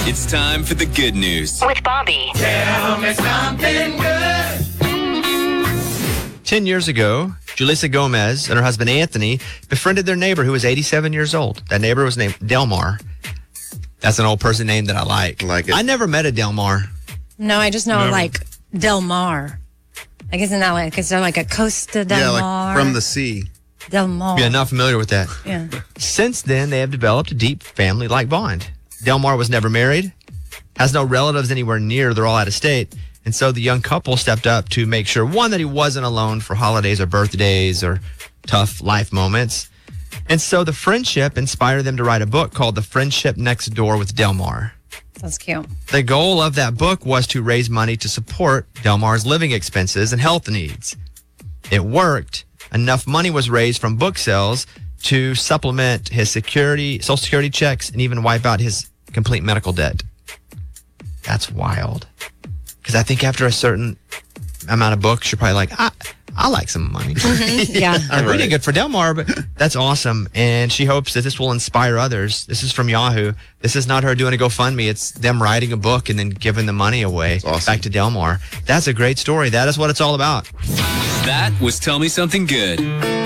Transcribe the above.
It's time for the good news. With Bobby. Tell me something good. 10 years ago, Julissa Gomez and her husband Anthony befriended their neighbor who was 87 years old. That neighbor was named Delmar. That's an old person name that I like. Like it. I never met a Delmar. No, I just know like Del Mar. Like, isn't that like, is there like a Costa Del Mar? Like from the sea. Del Mar. Yeah, not familiar with that. Yeah. Since then, they have developed a deep family-like bond. Delmar was never married, has no relatives anywhere near. They're all out of state. And so the young couple stepped up to make sure, one, that he wasn't alone for holidays or birthdays or tough life moments. And so the friendship inspired them to write a book called The Friendship Next Door with Delmar. That's cute. The goal of that book was to raise money to support Delmar's living expenses and health needs. It worked. Enough money was raised from book sales to supplement his Social Security checks and even wipe out his complete medical debt. That's wild. Because I think after a certain amount of books, you're probably like, I like some money. Yeah. We did good for Delmar, but that's awesome. And she hopes that this will inspire others. This is from Yahoo. This is not her doing a GoFundMe. It's them writing a book and then giving the money away back to Delmar. That's a great story. That is what it's all about. That was Tell Me Something Good.